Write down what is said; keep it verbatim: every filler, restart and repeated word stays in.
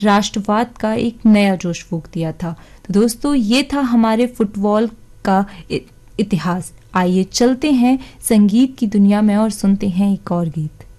राष्ट्रवाद का एक नया जोश फूंक दिया था। तो दोस्तों, ये था हमारे फुटबॉल का इतिहास। आइए चलते हैं संगीत की दुनिया में और सुनते हैं एक और गीत।